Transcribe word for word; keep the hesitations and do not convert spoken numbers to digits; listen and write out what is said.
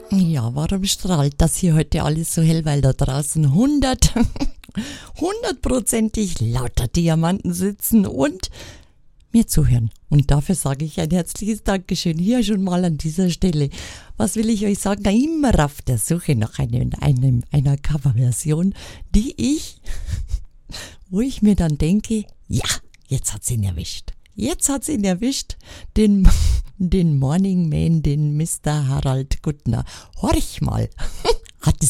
Ja, warum strahlt das hier heute alles so hell? Weil da draußen hundert, hundertprozentig lauter Diamanten sitzen und mir zuhören. Und dafür sage ich ein herzliches Dankeschön hier schon mal an dieser Stelle. Was will ich euch sagen? Na, immer auf der Suche nach einem, einem, einer Coverversion, die ich, wo ich mir dann denke, ja, jetzt hat's ihn erwischt. Jetzt hat's ihn erwischt, den, den Morning Man, den Mister Harald Guttner. Horch mal, hat